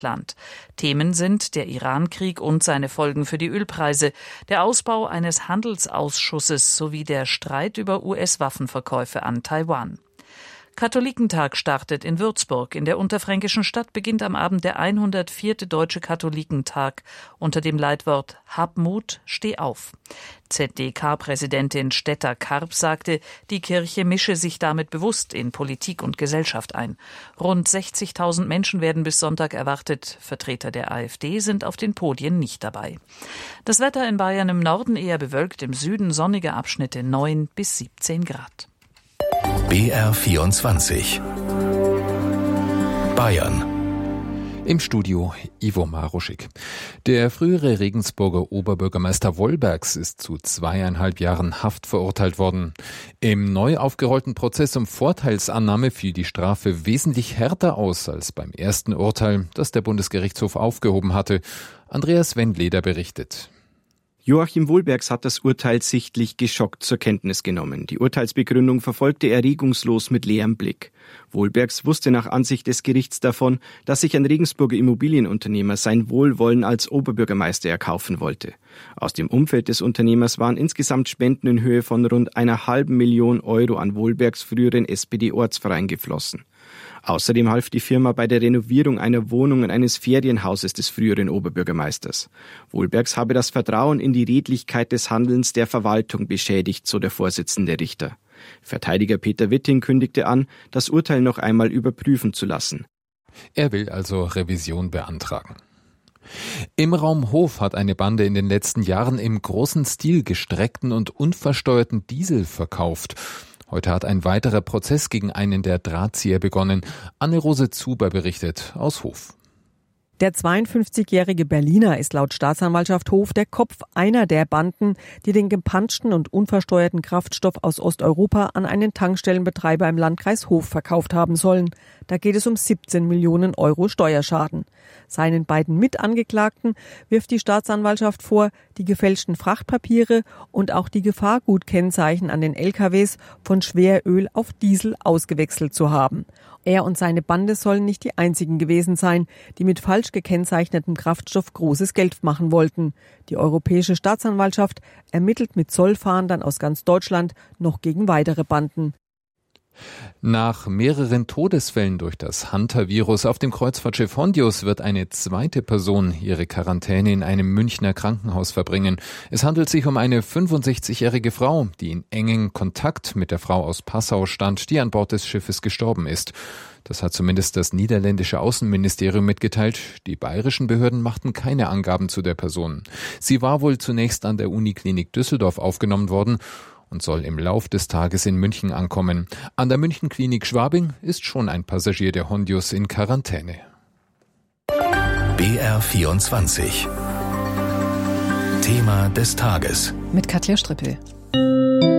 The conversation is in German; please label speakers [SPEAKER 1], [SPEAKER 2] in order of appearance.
[SPEAKER 1] Land. Themen sind der Irankrieg und seine Folgen für die Ölpreise, der Ausbau eines Handelsausschusses sowie der Streit über US-Waffenverkäufe an Taiwan. Katholikentag startet in Würzburg. In der unterfränkischen Stadt beginnt am Abend der 104. Deutsche Katholikentag unter dem Leitwort Hab Mut, steh auf. ZDK-Präsidentin Stetter-Karp sagte, die Kirche mische sich damit bewusst in Politik und Gesellschaft ein. Rund 60.000 Menschen werden bis Sonntag erwartet. Vertreter der AfD sind auf den Podien nicht dabei. Das Wetter in Bayern im Norden eher bewölkt, im Süden sonnige Abschnitte 9 bis 17 Grad.
[SPEAKER 2] BR24 Bayern.
[SPEAKER 3] Im Studio Ivo Maruschik. Der frühere Regensburger Oberbürgermeister Wollbergs ist zu 2,5 Jahren Haft verurteilt worden. Im neu aufgerollten Prozess um Vorteilsannahme fiel die Strafe wesentlich härter aus als beim ersten Urteil, das der Bundesgerichtshof aufgehoben hatte. Andreas Wendleder berichtet.
[SPEAKER 4] Joachim Wollbergs hat das Urteil sichtlich geschockt zur Kenntnis genommen. Die Urteilsbegründung verfolgte er regungslos mit leerem Blick. Wollbergs wusste nach Ansicht des Gerichts davon, dass sich ein Regensburger Immobilienunternehmer sein Wohlwollen als Oberbürgermeister erkaufen wollte. Aus dem Umfeld des Unternehmers waren insgesamt Spenden in Höhe von rund 1,5 Million Euro an Wollbergs früheren SPD-Ortsverein geflossen. Außerdem half die Firma bei der Renovierung einer Wohnung und eines Ferienhauses des früheren Oberbürgermeisters. Wollbergs habe das Vertrauen in die Redlichkeit des Handelns der Verwaltung beschädigt, so der Vorsitzende Richter. Verteidiger Peter Witting kündigte an, das Urteil noch einmal überprüfen zu lassen.
[SPEAKER 3] Er will also Revision beantragen. Im Raum Hof hat eine Bande in den letzten Jahren im großen Stil gestreckten und unversteuerten Diesel verkauft. Heute hat ein weiterer Prozess gegen einen der Drahtzieher begonnen. Anne-Rose Zuber berichtet aus Hof.
[SPEAKER 5] Der 52-jährige Berliner ist laut Staatsanwaltschaft Hof der Kopf einer der Banden, die den gepanschten und unversteuerten Kraftstoff aus Osteuropa an einen Tankstellenbetreiber im Landkreis Hof verkauft haben sollen. Da geht es um 17 Millionen Euro Steuerschaden. Seinen beiden Mitangeklagten wirft die Staatsanwaltschaft vor, die gefälschten Frachtpapiere und auch die Gefahrgutkennzeichen an den LKWs von Schweröl auf Diesel ausgewechselt zu haben. Er und seine Bande sollen nicht die einzigen gewesen sein, die mit falsch gekennzeichnetem Kraftstoff großes Geld machen wollten. Die Europäische Staatsanwaltschaft ermittelt mit Zollfahndern aus ganz Deutschland noch gegen weitere Banden.
[SPEAKER 3] Nach mehreren Todesfällen durch das Hunter-Virus auf dem Kreuzfahrtschiff Hondius wird eine zweite Person ihre Quarantäne in einem Münchner Krankenhaus verbringen. Es handelt sich um eine 65-jährige Frau, die in engem Kontakt mit der Frau aus Passau stand, die an Bord des Schiffes gestorben ist. Das hat zumindest das niederländische Außenministerium mitgeteilt. Die bayerischen Behörden machten keine Angaben zu der Person. Sie war wohl zunächst an der Uniklinik Düsseldorf aufgenommen worden und soll im Lauf des Tages in München ankommen. An der Münchenklinik Schwabing ist schon ein Passagier der Hondius in Quarantäne.
[SPEAKER 2] BR24 Thema des Tages
[SPEAKER 6] mit Katja Strippel.